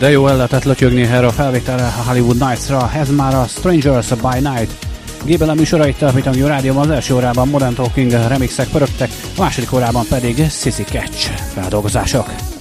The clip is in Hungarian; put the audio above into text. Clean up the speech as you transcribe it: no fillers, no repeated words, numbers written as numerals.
De jó el lehetett lötyögni erre a felvételre a Hollywood Nights-ra, ez már a Strangers by Night. Gébele műsorait telepítani a rádióban, az első órában Modern Talking remixek pörögtek, a második órában pedig Sissy Catch feldolgozások.